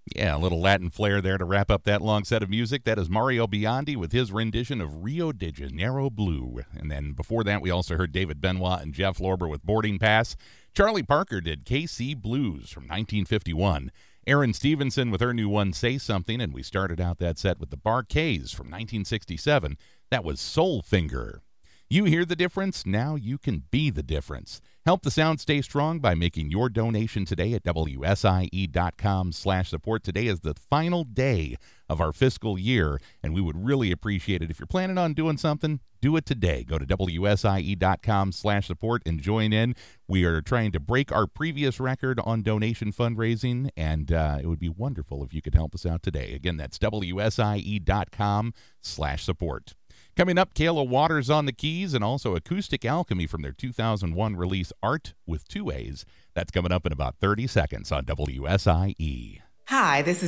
Yeah, a little Latin flair there to wrap up that long set of music. That is Mario Biondi with his rendition of Rio de Janeiro Blue. And then before that, we also heard David Benoit and Jeff Lorber with Boarding Pass. Charlie Parker did KC Blues from 1951. Aaron Stevenson with her new one, Say Something. And we started out that set with the Bar-Kays from 1967. That was Soul Finger. You hear the difference? Now you can be the difference. Help the sound stay strong by making your donation today at WSIE.com/support. Today is the final day of our fiscal year, and we would really appreciate it. If you're planning on doing something, do it today. Go to WSIE.com/support and join in. We are trying to break our previous record on donation fundraising, and it would be wonderful if you could help us out today. Again, that's WSIE.com/support. Coming up, Kayla Waters on the keys and also Acoustic Alchemy from their 2001 release Art with Two A's. That's coming up in about 30 seconds on WSIE. Hi, this is